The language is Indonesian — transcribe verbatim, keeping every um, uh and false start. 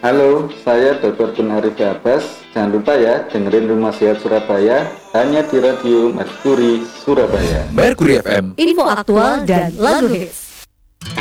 Halo, saya dokter Tun Arif Abbas. Jangan lupa ya, dengerin Rumah Sehat Surabaya hanya di Radio Merkuri Surabaya. Merkuri F M. Info aktual dan lagu hits.